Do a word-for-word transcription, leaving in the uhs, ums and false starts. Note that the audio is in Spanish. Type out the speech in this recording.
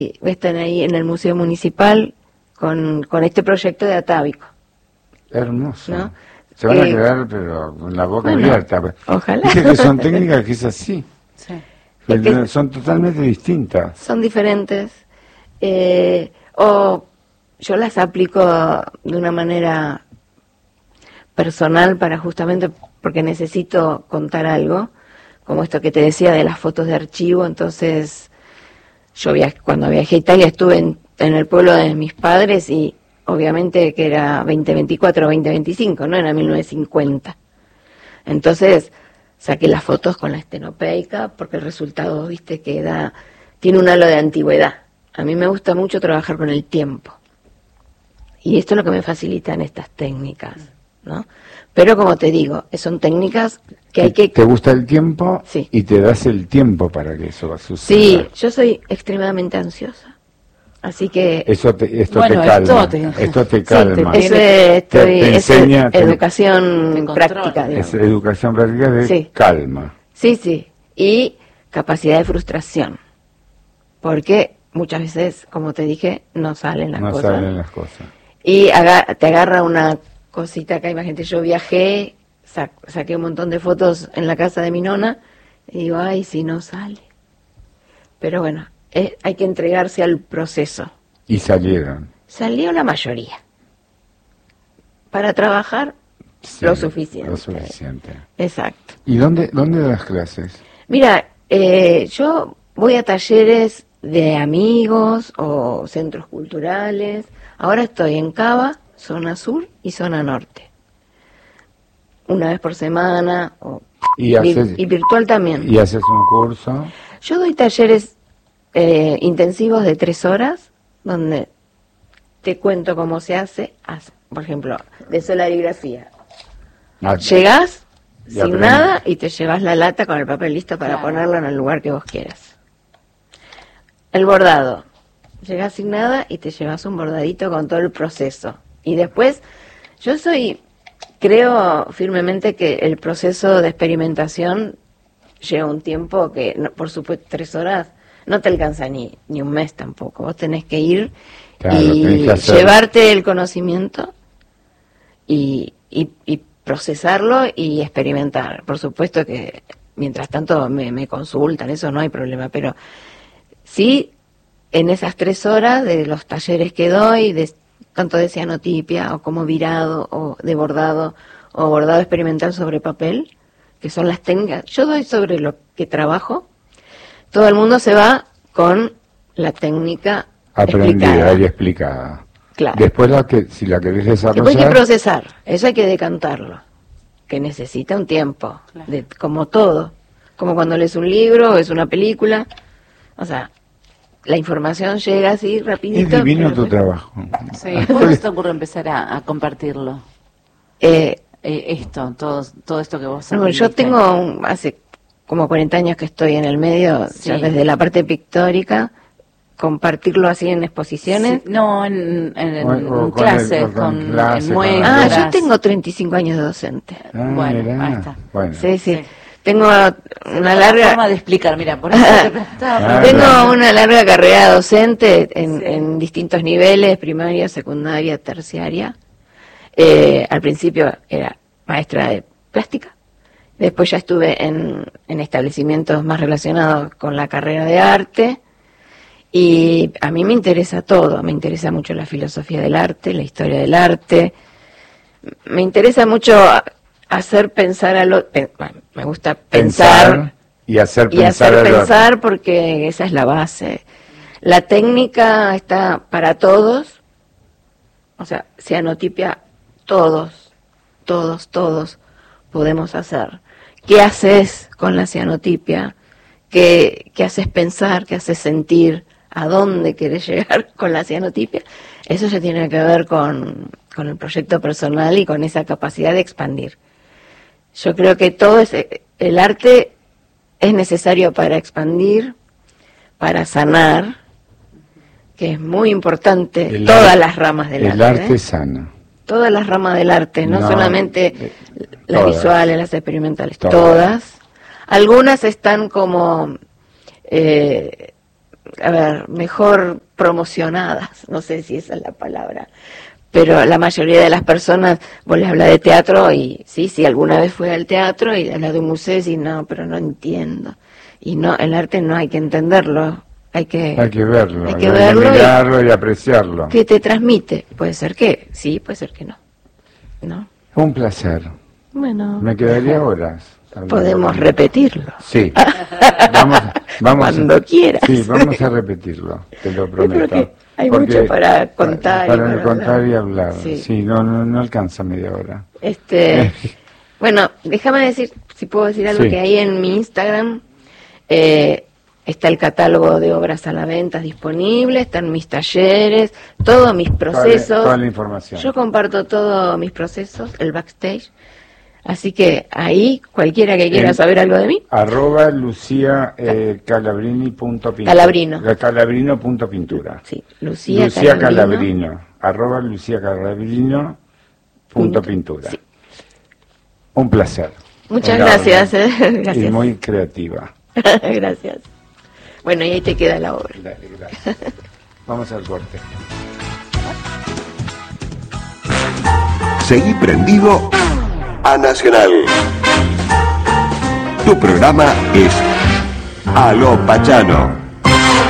están ahí en el Museo Municipal con, con este proyecto de atávico. Hermoso. ¿No? Se van eh, a quedar, pero con la boca bueno, abierta. Ojalá. Dice que son técnicas que es así. Sí. Es que son totalmente distintas. Son diferentes. Eh, o yo las aplico de una manera personal para justamente porque necesito contar algo, como esto que te decía de las fotos de archivo. Entonces, yo viaj cuando viajé a Italia estuve en, en el pueblo de mis padres y obviamente que era veinte veinticuatro o veinte veinticinco, no era mil novecientos cincuenta. Entonces, saqué las fotos con la estenopeica porque el resultado, viste, que da, tiene un halo de antigüedad. A mí me gusta mucho trabajar con el tiempo. Y esto es lo que me facilitan estas técnicas, ¿no? Pero como te digo, son técnicas que hay que... ¿Te gusta el tiempo? Sí. Y te das el tiempo para que eso suceda. Sí, yo soy extremadamente ansiosa. Así que... Eso te, esto bueno, te calma. Esto te, esto te calma. Sí, te, eso es, estoy, te, te enseña, es educación te práctica, digamos. Es educación práctica de sí. calma. Sí, sí. Y capacidad de frustración. Porque muchas veces, como te dije, no salen las no cosas. No salen las cosas. Y aga te agarra una cosita acá, imagínate, yo viajé, sa saqué un montón de fotos en la casa de mi nona, y digo, ay, si no sale. Pero bueno, eh, hay que entregarse al proceso. Y salieron. Salió la mayoría. Para trabajar, sí, lo suficiente. Lo suficiente. Exacto. ¿Y dónde, dónde das clases? Mira, eh, yo voy a talleres de amigos o centros culturales. Ahora estoy en Cava, zona sur y zona norte. Una vez por semana. O ¿Y, haces, y virtual también. ¿Y haces un curso? Yo doy talleres eh, intensivos de tres horas, donde te cuento cómo se hace. Por ejemplo, de solarigrafía. Ah, llegás sin aprende. nada y te llevas la lata con el papel listo para claro. ponerlo en el lugar que vos quieras. El bordado. Llegás sin nada y te llevas un bordadito con todo el proceso. Y después, yo soy, creo firmemente que el proceso de experimentación lleva un tiempo que, no, por supuesto, tres horas no te alcanza ni, ni un mes tampoco. Vos tenés que ir claro, y que llevarte el conocimiento y, y, y procesarlo y experimentar. Por supuesto que mientras tanto me, me consultan, eso no hay problema, pero sí, en esas tres horas de los talleres que doy, de, tanto de cianotipia o como virado o de bordado o bordado experimental sobre papel, que son las técnicas, yo doy sobre lo que trabajo, todo el mundo se va con la técnica aprendida explicada. y explicada. Claro. Después la que, si la querés desarrollar... Después hay que procesar, eso hay que decantarlo, que necesita un tiempo, claro. de, como todo, como cuando lees un libro o es una película, o sea... La información llega así rapidito. Es divino tu trabajo. Sí, ¿cómo se te ocurre empezar a, a compartirlo? Eh, eh, esto, todo, todo esto que vos no, yo tengo un, hace como cuarenta años que estoy en el medio, sí. ya desde la parte pictórica, compartirlo así en exposiciones. Sí, no, en, en, o, en o clases, con, con, con, clase, en muestras. Ah, yo tengo treinta y cinco años de docente. Ah, bueno, mira. ahí está. Bueno. Sí, sí. sí. Tengo sí, una larga forma de explicar, mira, por eso te preguntaba. Tengo una larga carrera docente en, sí. en distintos niveles, primaria, secundaria, terciaria. Eh, al principio era maestra de plástica, después ya estuve en, en establecimientos más relacionados con la carrera de arte, y a mí me interesa todo, me interesa mucho la filosofía del arte, la historia del arte, me interesa mucho hacer pensar a lo... Me gusta pensar, pensar y hacer y pensar, hacer pensar porque esa es la base. La técnica está para todos, o sea, cianotipia, todos, todos, todos podemos hacer. ¿Qué haces con la cianotipia? ¿Qué, qué haces pensar? ¿Qué haces sentir? ¿A dónde querés llegar con la cianotipia? Eso ya tiene que ver con, con el proyecto personal y con esa capacidad de expandir. Yo creo que todo ese, el arte es necesario para expandir, para sanar, que es muy importante, el todas arte, las ramas del el arte. El arte ¿eh? sana. Todas las ramas del arte, no, no solamente eh, las todas. visuales, las experimentales, todas. todas. Algunas están como, eh, a ver, mejor promocionadas, no sé si esa es la palabra, pero la mayoría de las personas, vos les hablas de teatro y sí, sí, alguna vez fue al teatro y hablas de un museo y decís, no, pero no entiendo. Y no, el arte no hay que entenderlo, hay que, hay que verlo, hay que, hay verlo que mirarlo y, y apreciarlo. ¿Qué te transmite? Puede ser que sí, puede ser que no. ¿No? Un placer. Bueno. Me quedaría horas. Podemos repetirlo. Sí. Vamos, vamos Cuando a, quieras. Sí, vamos a repetirlo, te lo prometo. Hay Porque mucho para contar. Para, para y para contar hablar. y hablar. Sí, sí no, no, no alcanza media hora. Este, bueno, déjame decir, si puedo decir algo, sí. que ahí en mi Instagram eh, está el catálogo de obras a la venta disponible, están mis talleres, todos mis procesos. Toda la, toda la información. Yo comparto todos mis procesos, el backstage. Así que ahí, cualquiera que quiera en, saber algo de mí. Arroba Lucía eh, Calabrini punto pintura. Calabrino. Calabrino punto pintura. Sí, Lucía, Lucía Calabrino. Calabrino. Arroba Lucía Calabrino punto pintura. Sí. Un placer. Muchas enorme. gracias. Eh. Gracias. Y muy creativa. Gracias. Bueno, y ahí te queda la obra. Dale, gracias. Vamos al corte. Seguí prendido a Nacional. Tu programa es A lo Pachano.